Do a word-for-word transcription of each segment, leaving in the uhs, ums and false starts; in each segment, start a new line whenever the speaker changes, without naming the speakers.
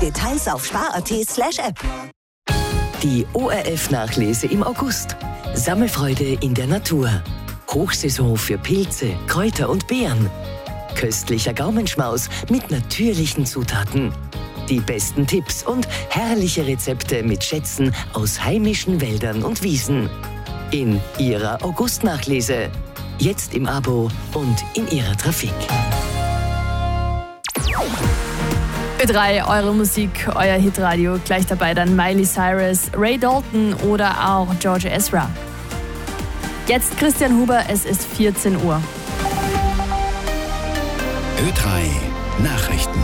Details auf spar.at slash app.
Die O R F-Nachlese im August. Sammelfreude in der Natur. Hochsaison für Pilze, Kräuter und Beeren. Köstlicher Gaumenschmaus mit natürlichen Zutaten. Die besten Tipps und herrliche Rezepte mit Schätzen aus heimischen Wäldern und Wiesen. In Ihrer August-Nachlese. Jetzt im Abo und in Ihrer Trafik.
Ö drei, eure Musik, euer Hitradio. Gleich dabei dann Miley Cyrus, Ray Dalton oder auch George Ezra. Jetzt Christian Huber, es ist vierzehn Uhr.
Ö drei Nachrichten.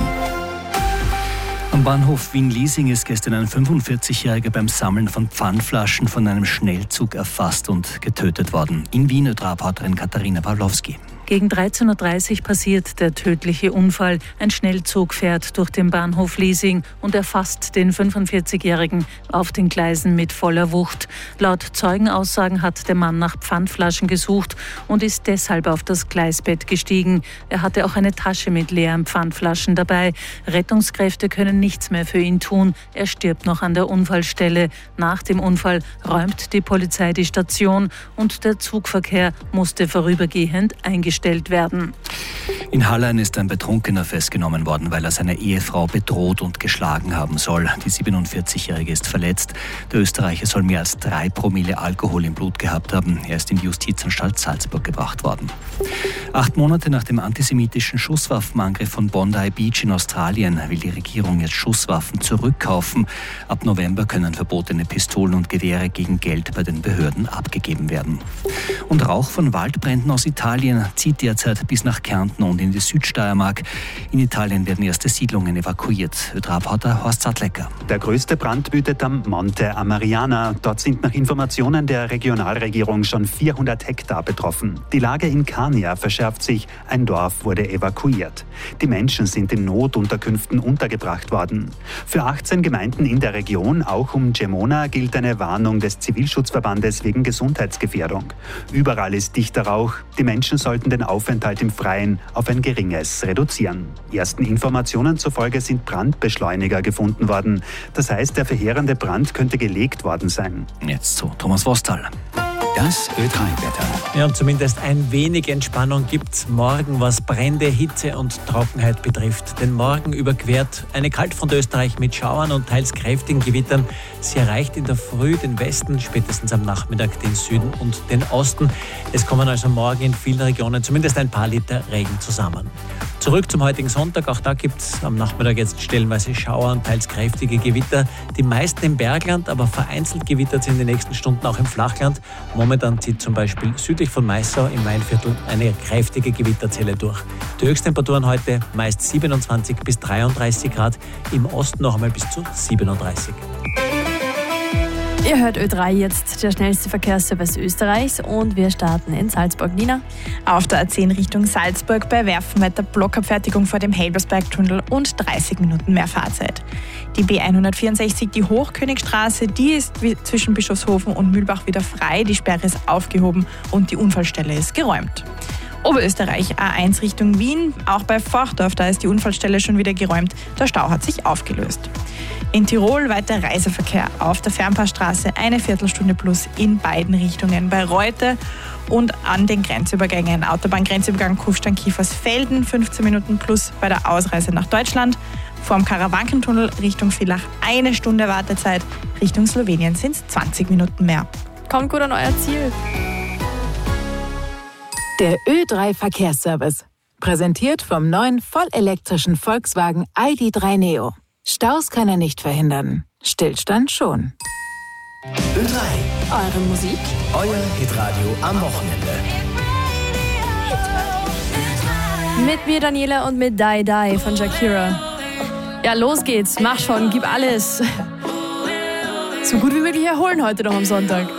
Am Bahnhof Wien-Liesing ist gestern ein fünfundvierzigjähriger beim Sammeln von Pfandflaschen von einem Schnellzug erfasst und getötet worden. In Wien Ö drei-Reporterin Katharina Pawlowski.
Gegen dreizehn Uhr dreißig passiert der tödliche Unfall. Ein Schnellzug fährt durch den Bahnhof Liesing und erfasst den fünfundvierzigjährigen auf den Gleisen mit voller Wucht. Laut Zeugenaussagen hat der Mann nach Pfandflaschen gesucht und ist deshalb auf das Gleisbett gestiegen. Er hatte auch eine Tasche mit leeren Pfandflaschen dabei. Rettungskräfte können nichts mehr für ihn tun. Er stirbt noch an der Unfallstelle. Nach dem Unfall räumt die Polizei die Station und der Zugverkehr musste vorübergehend eingestellt werden.
In Hallein ist ein Betrunkener festgenommen worden, weil er seine Ehefrau bedroht und geschlagen haben soll. Die siebenundvierzigjährige ist verletzt. Der Österreicher soll mehr als drei Promille Alkohol im Blut gehabt haben. Er ist in die Justizanstalt Salzburg gebracht worden. Acht Monate nach dem antisemitischen Schusswaffenangriff von Bondi Beach in Australien will die Regierung jetzt Schusswaffen zurückkaufen. Ab November können verbotene Pistolen und Gewehre gegen Geld bei den Behörden abgegeben werden. Und Rauch von Waldbränden aus Italien zieht derzeit bis nach Kärnten und in die Südsteiermark. In Italien werden erste Siedlungen evakuiert. Ö drei-Reporter Horst Sattlecker.
Der größte Brand wütet am Monte Amariana. Dort sind nach Informationen der Regionalregierung schon vierhundert Hektar betroffen. Die Lage in Kania verschärft sich. Ein Dorf wurde evakuiert. Die Menschen sind in Notunterkünften untergebracht worden. Für achtzehn Gemeinden in der Region, auch um Gemona, gilt eine Warnung des Zivilschutzverbandes wegen Gesundheitsgefährdung. Überall ist dichter Rauch. Die Menschen sollten den Aufenthalt im Freien auf ein geringes reduzieren. Ersten Informationen zufolge sind Brandbeschleuniger gefunden worden. Das heißt, der verheerende Brand könnte gelegt worden sein.
Jetzt zu Thomas Vostal.
Das Ö drei-Wetter.
Ja, und zumindest ein wenig Entspannung gibt's morgen, was Brände, Hitze und Trockenheit betrifft. Denn morgen überquert eine Kaltfront Österreich mit Schauern und teils kräftigen Gewittern. Sie erreicht in der Früh den Westen, spätestens am Nachmittag den Süden und den Osten. Es kommen also morgen in vielen Regionen zumindest ein paar Liter Regen zusammen. Zurück zum heutigen Sonntag. Auch da gibt es am Nachmittag jetzt stellenweise Schauer und teils kräftige Gewitter. Die meisten im Bergland, aber vereinzelt gewittert sind in den nächsten Stunden auch im Flachland. Momentan zieht zum Beispiel südlich von Maissau im Weinviertel eine kräftige Gewitterzelle durch. Die Höchsttemperaturen heute meist siebenundzwanzig bis dreiunddreißig Grad, im Osten noch einmal bis zu siebenunddreißig.
Ihr hört Ö drei, jetzt der schnellste Verkehrsservice Österreichs und wir starten in Salzburg. Nina?
Auf der A zehn Richtung Salzburg bei Werfenwetter Blockabfertigung vor dem Helbersbergtunnel und dreißig Minuten mehr Fahrzeit. Die B hundertvierundsechzig, die Hochkönigstraße, die ist zwischen Bischofshofen und Mühlbach wieder frei. Die Sperre ist aufgehoben und die Unfallstelle ist geräumt. Oberösterreich A eins Richtung Wien, auch bei Forchdorf, da ist die Unfallstelle schon wieder geräumt. Der Stau hat sich aufgelöst. In Tirol weiter Reiseverkehr auf der Fernpassstraße, eine Viertelstunde plus in beiden Richtungen. Bei Reute und an den Grenzübergängen. Autobahngrenzübergang Kufstein-Kiefersfelden, fünfzehn Minuten plus bei der Ausreise nach Deutschland. Vorm Karawankentunnel Richtung Villach eine Stunde Wartezeit. Richtung Slowenien sind es zwanzig Minuten mehr.
Kommt gut an euer Ziel.
Der Ö drei Verkehrsservice. Präsentiert vom neuen vollelektrischen Volkswagen I D drei Neo. Staus kann er nicht verhindern. Stillstand schon.
Ö drei.
Eure Musik.
Euer Hitradio am Wochenende.
Mit mir Daniela und mit Die Die von Shakira. Ja, los geht's. Mach schon, gib alles. So gut wie möglich erholen heute noch am Sonntag.